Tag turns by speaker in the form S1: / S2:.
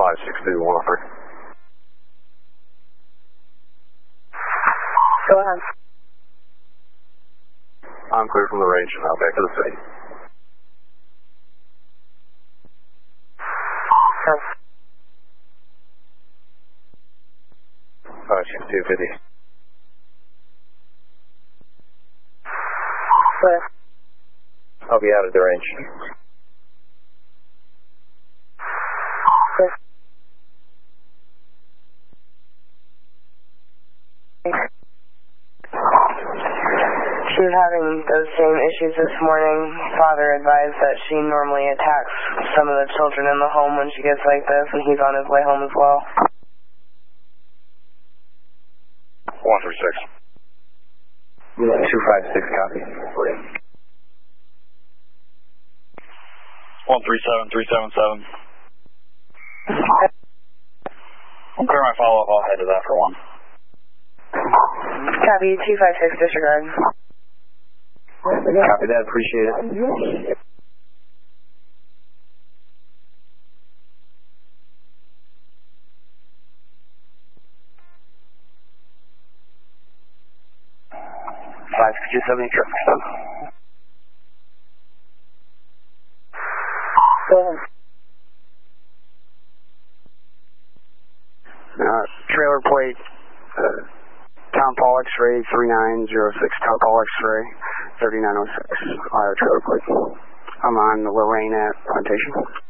S1: 562-103.
S2: Go ahead.
S1: I'm clear from the range and now back to the city.
S2: Yes.
S1: 562-50.
S2: Clear.
S1: I'll be out of the range.
S2: Clear. She was having those same issues this morning. Father advised that she normally attacks some of the children in the home when she gets like this, and he's on his way home as well.
S1: 136. 256 copy.
S3: 137377. I'll clear my follow-up. I'll head to that for one.
S2: Copy, 256, disregard.
S1: Copy that, appreciate it. Five, 270, traffic.
S2: Go ahead.
S1: Trailer plate, Tom Paul X-ray 3906, Tom Paul X-ray 3906, Ohio trailer plate. I'm on the Lorraine at Plantation.